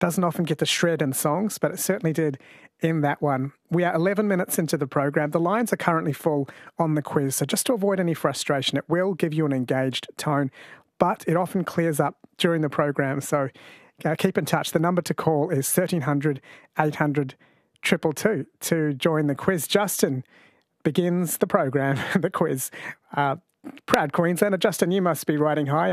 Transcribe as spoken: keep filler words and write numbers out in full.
Doesn't often get to shred in songs, but it certainly did in that one. We are eleven minutes into the program. The lines are currently full on the quiz, so just to avoid any frustration, it will give you an engaged tone, but it often clears up during the program, so uh, keep in touch. The number to call is thirteen hundred, eight hundred, two two two to join the quiz. Justin begins the program, the quiz. Uh, proud Queenslander. Justin, you must be riding high.